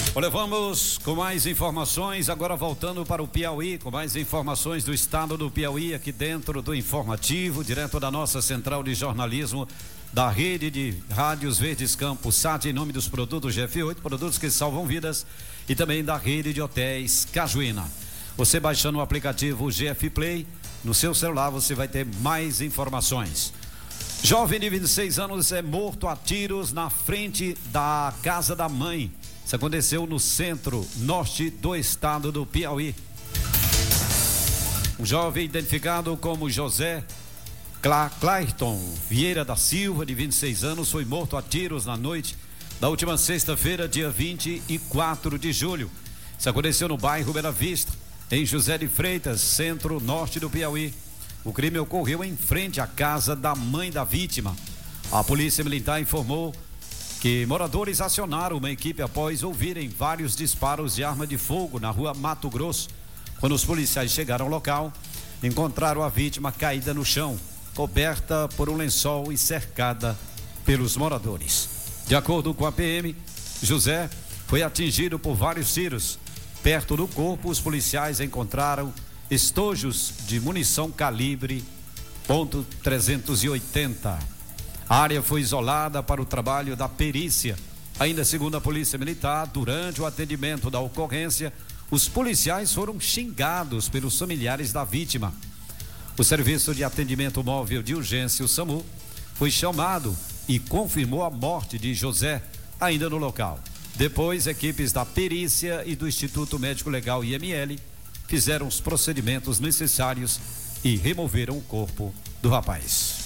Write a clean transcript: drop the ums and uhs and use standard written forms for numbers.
Olha, vamos com mais informações, agora voltando para o Piauí, com mais informações do estado do Piauí, aqui dentro do informativo, direto da nossa central de jornalismo, da rede de rádios Verdes Campos SAT, em nome dos produtos GF8, produtos que salvam vidas, e também da rede de hotéis Cajuína. Você baixando o aplicativo GF Play, no seu celular você vai ter mais informações. Jovem de 26 anos é morto a tiros na frente da casa da mãe. Isso aconteceu no centro-norte do estado do Piauí. Um jovem identificado como José Clayton Vieira da Silva, de 26 anos, foi morto a tiros na noite da última sexta-feira, dia 24 de julho. Isso aconteceu no bairro Bela Vista, em José de Freitas, centro-norte do Piauí. O crime ocorreu em frente à casa da mãe da vítima. A polícia militar informou que moradores acionaram uma equipe após ouvirem vários disparos de arma de fogo na rua Mato Grosso. Quando os policiais chegaram ao local, encontraram a vítima caída no chão, coberta por um lençol e cercada pelos moradores. De acordo com a PM, José foi atingido por vários tiros. Perto do corpo, os policiais encontraram estojos de munição calibre .380. A área foi isolada para o trabalho da perícia. Ainda segundo a Polícia Militar, durante o atendimento da ocorrência, os policiais foram xingados pelos familiares da vítima. O Serviço de Atendimento Móvel de Urgência, o SAMU, foi chamado e confirmou a morte de José, ainda no local. Depois, equipes da perícia e do Instituto Médico Legal IML fizeram os procedimentos necessários e removeram o corpo do rapaz.